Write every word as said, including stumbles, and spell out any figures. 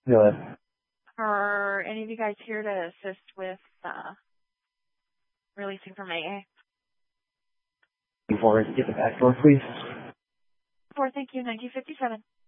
Go ahead. Are any of you guys here to assist with uh, releasing from A A? Before I get the back door, please. Four, thank you, nineteen fifty-seven.